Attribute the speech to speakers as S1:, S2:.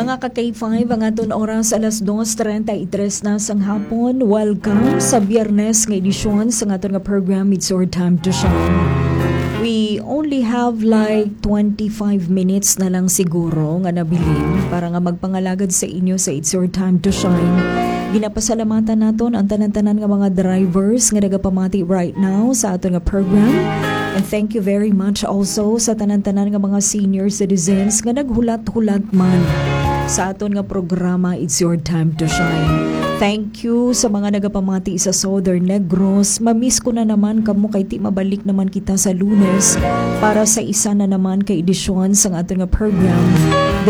S1: Mga ka-K5, ang aton oras alas 2:33 na sang hapon. Welcome sa Biyernes nga edisyon sa aton nga program It's Your Time to Shine. We only have like 25 minutes na lang siguro nga nabilin para nga magpangalagad sa inyo sa It's Your Time to Shine. Ginapasalamatan naton ang tanan-tanan nga mga drivers nga nagapamati right now sa aton nga program. And thank you very much also sa tanan-tanan nga mga senior citizens nga naghulat-hulat man sa aton nga programa It's Your Time to Shine. Thank you sa mga nagapamati sa Southern Negros. Mamiss ko na naman kamo kay ti mabalik naman kita sa Lunes para sa isa na naman kay edisyon sa aton nga program